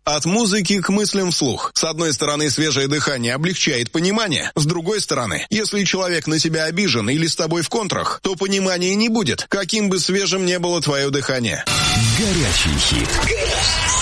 От музыки к мыслям вслух. С одной стороны, свежее дыхание облегчает понимание. С другой стороны, если человек на тебя обижен или с тобой в контрах, то понимания не будет, каким бы свежим ни было твое дыхание. Горячий хит.